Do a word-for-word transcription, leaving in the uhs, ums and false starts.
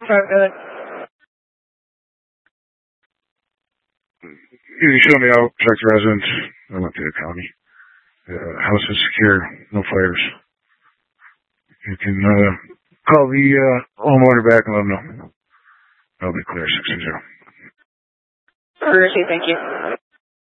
Uh, You can show me out, check the residence. I went to the county. The house is secure, no fires. You can uh, call the uh, homeowner back and let them know. I'll be clear, six zero. Appreciate, thank you.